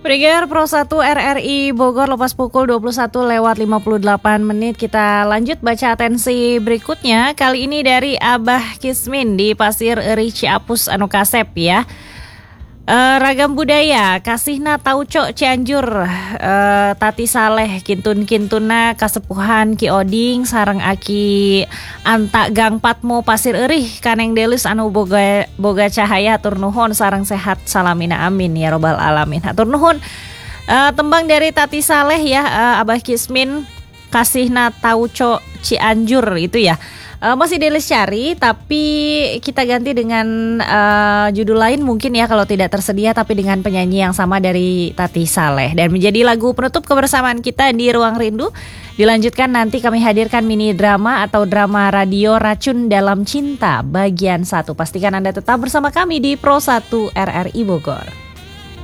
Pendengar Pro 1 RRI Bogor, lepas pukul 21:58 kita lanjut baca atensi berikutnya. Kali ini dari Abah Kismin di Pasir Eri Ciapus Anu Kasep ya. Ragam budaya kasihna tauco Cianjur, Tati Saleh kintun-kintuna kasepuhan Ki Oding sareng Aki Anta Gang Patmo Pasir Eri Kaneng Delis anu boga cahaya hatur nuhun sareng sehat salamina amin ya robbal alamin. Hatur nuhun. Tembang dari Tati Saleh ya, Abah Kismin kasihna tauco Cianjur itu ya. Masih Delis cari, tapi kita ganti dengan judul lain mungkin ya kalau tidak tersedia, tapi dengan penyanyi yang sama dari Tati Saleh. Dan menjadi lagu penutup kebersamaan kita di Ruang Rindu. Dilanjutkan nanti kami hadirkan mini drama atau drama radio Racun Dalam Cinta bagian 1. Pastikan Anda tetap bersama kami di Pro 1 RRI Bogor.